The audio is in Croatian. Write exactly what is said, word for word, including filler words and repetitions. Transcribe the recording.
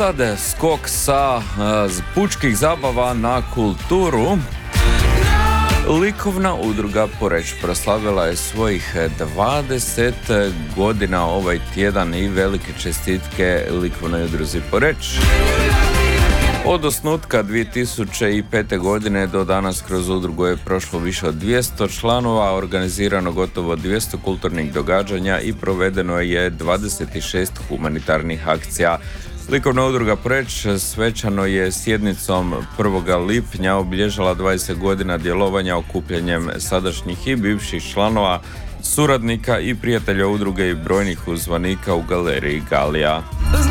Sad skok sa uh, pučkih zabava na kulturu. Likovna udruga Poreč proslavila je svojih dvadeset godina ovaj tjedan i velike čestitke likovnoj udruzi Poreč. Od osnutka dvije tisuće pete. godine do danas kroz udrugu je prošlo više od dvjesto članova, organizirano gotovo dvjesto kulturnih događanja i provedeno je dvadeset šest humanitarnih akcija. Likovna udruga Poreč svečano je sjednicom prvog lipnja obilježila dvadeset godina djelovanja okupljanjem sadašnjih i bivših članova, suradnika i prijatelja udruge i brojnih uzvanika u galeriji Galija.